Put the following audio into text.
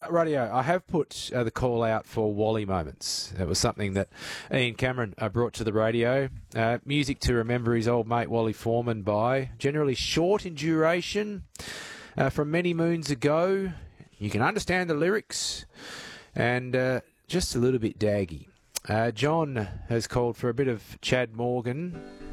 Radio, I have put the call out for Wally moments. It was something that Ian Cameron brought to the radio. Music to remember his old mate Wally Foreman by. Generally short in duration. From many moons ago. You can understand the lyrics. And just a little bit daggy. John has called for a bit of Chad Morgan.